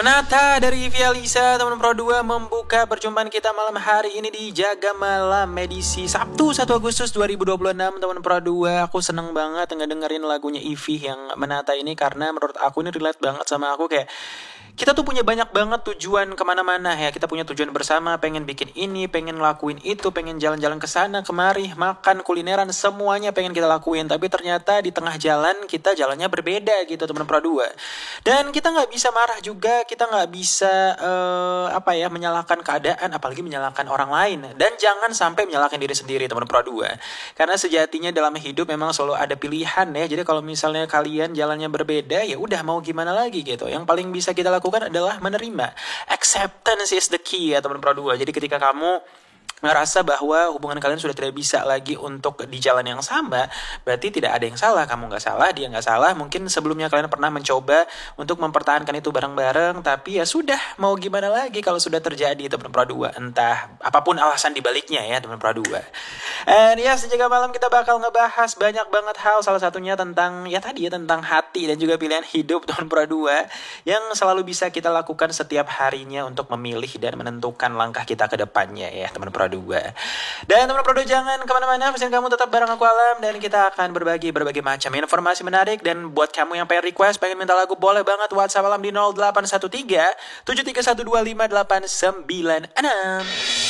Menata dari Via Lisa, teman Pro 2 membuka perjumpaan kita malam hari ini di Jaga Malam edisi Sabtu 1 Agustus 2026. Teman Pro 2, aku seneng banget ngedengerin lagunya Ivy yang Menata ini karena menurut aku ini relate banget sama aku. Kayak kita tuh punya banyak banget tujuan kemana-mana ya. Kita punya tujuan bersama, pengen bikin ini, pengen ngelakuin itu, pengen jalan-jalan ke sana kemari, makan, kulineran, semuanya pengen kita lakuin. Tapi ternyata di tengah jalan kita jalannya berbeda gitu teman Pro 2. Dan kita nggak bisa marah juga, kita nggak bisa menyalahkan keadaan, apalagi menyalahkan orang lain. Dan jangan sampai menyalahkan diri sendiri teman Pro 2. Karena sejatinya dalam hidup memang selalu ada pilihan ya. Jadi kalau misalnya kalian jalannya berbeda, ya udah mau gimana lagi gitu. Yang paling bisa kita lakukan adalah menerima. Acceptance is the key ya teman Pro 2. Jadi ketika kamu ngerasa bahwa hubungan kalian sudah tidak bisa lagi untuk di jalan yang sama, berarti tidak ada yang salah. Kamu nggak salah, dia nggak salah. Mungkin sebelumnya kalian pernah mencoba untuk mempertahankan itu bareng-bareng, tapi ya sudah, mau gimana lagi kalau sudah terjadi teman Pro 2. Entah apapun alasan dibaliknya ya teman Pro 2. And yes, Jaga Malam kita bakal ngebahas banyak banget hal, salah satunya tentang tentang hati dan juga pilihan hidup teman Pro 2 yang selalu bisa kita lakukan setiap harinya untuk memilih dan menentukan langkah kita ke depannya ya teman Pro 2. Dan teman Pro 2 jangan kemana-mana, pesan kamu tetap bareng aku Alam dan kita akan berbagi berbagai macam informasi menarik. Dan buat kamu yang pengen request, pengen minta lagu, boleh banget WhatsApp Alam di 0813 7312589.